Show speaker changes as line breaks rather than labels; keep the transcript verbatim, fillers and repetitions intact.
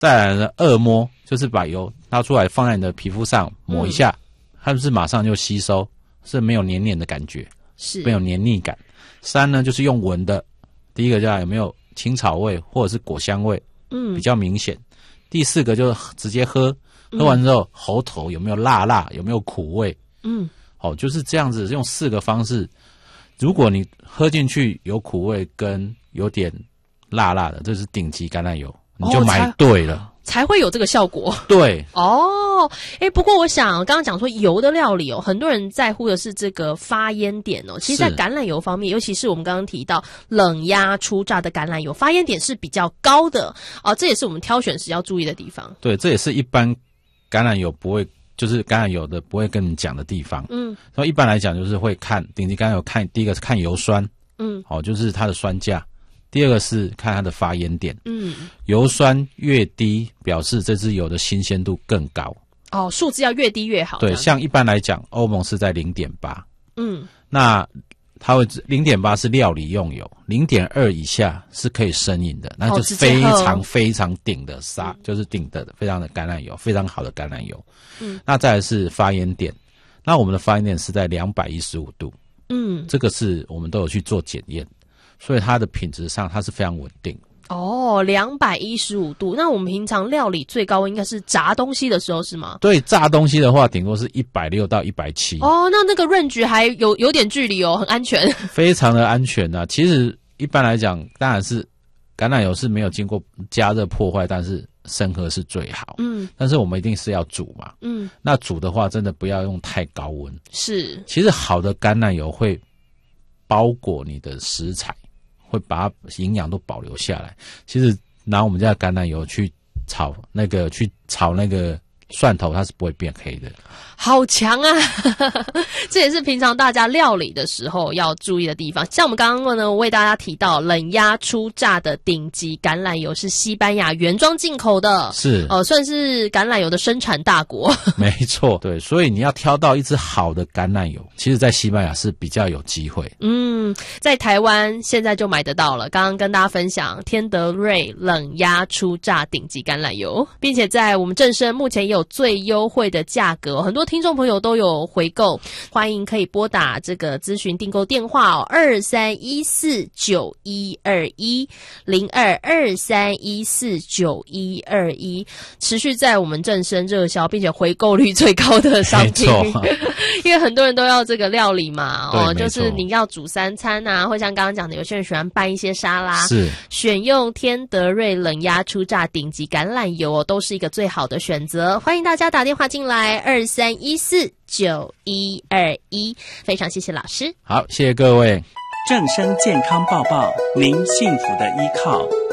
再来呢，二摸就是把油拿出来放在你的皮肤上抹一下，嗯、它是马上就吸收，是没有黏黏的感觉，
是
没有黏腻感。三呢就是用闻的，第一个叫有没有青草味或者是果香味，嗯，比较明显。第四个就是直接喝，喝完之后、嗯、喉头有没有辣辣，有没有苦味，嗯，好、哦，就是这样子用四个方式。如果你喝进去有苦味跟有点辣辣的，这是顶级橄榄油，你就买对了。
哦才会有这个效果。
对
哦，诶，不过我想刚刚讲说油的料理哦，很多人在乎的是这个发烟点哦。其实，在橄榄油方面，尤其是我们刚刚提到冷压初榨的橄榄油，发烟点是比较高的哦，这也是我们挑选时要注意的地方。
对，这也是一般橄榄油不会，就是橄榄油的不会跟你讲的地方。嗯，所以一般来讲就是会看顶级橄榄油看，第一个是看油酸，嗯，好、哦，就是它的酸价。第二个是看它的发烟点，嗯，油酸越低，表示这支油的新鲜度更高。
哦，数字要越低越好。
对，像一般来讲，欧盟是在 零点八， 嗯，那它会 零点八 是料理用油， 零点二 以下是可以生饮的，那就是非常非常顶的沙、哦，就是顶的非常的橄榄油，非常好的橄榄油。嗯，那再来是发烟点，那我们的发烟点是在两百一十五度，嗯，这个是我们都有去做检验。所以它的品质上它是非常稳定
哦，两百一十五度。那我们平常料理最高温应该是炸东西的时候是吗？
对，炸东西的话顶多是一百六到一百七。
哦，那那个 range 还有有点距离哦，很安全。
非常的安全啊。其实一般来讲，当然是橄榄油是没有经过加热破坏，但是生喝是最好。嗯，但是我们一定是要煮嘛。嗯，那煮的话真的不要用太高温。
是，
其实好的橄榄油会包裹你的食材，会把它营养都保留下来。其实拿我们家的橄榄油去炒那个去炒那个蒜头，它是不会变黑的。
好强啊！这也是平常大家料理的时候要注意的地方。像我们刚刚呢，为大家提到冷压初榨的顶级橄榄油是西班牙原装进口的，
是
呃，算是橄榄油的生产大国。
没错，对，所以你要挑到一支好的橄榄油，其实在西班牙是比较有机会。
嗯，在台湾现在就买得到了。刚刚跟大家分享天德瑞冷压初榨顶级橄榄油，并且在我们正声目前也有最优惠的价格，很多听众朋友都有回购，欢迎可以拨打这个咨询订购电话哦，二三一四九一二一零二二三一四九一二一，持续在我们正声热销，并且回购率最高的商品。没错，因为很多人都要这个料理嘛，哦，就是你要煮三餐啊，或像刚刚讲的，有些人喜欢拌一些沙拉，
是
选用天德瑞冷压初榨顶级橄榄油哦，都是一个最好的选择。欢迎大家打电话进来，二三一四九一二一，非常谢谢老师。
好，谢谢各位。
正声健康报报，您幸福的依靠。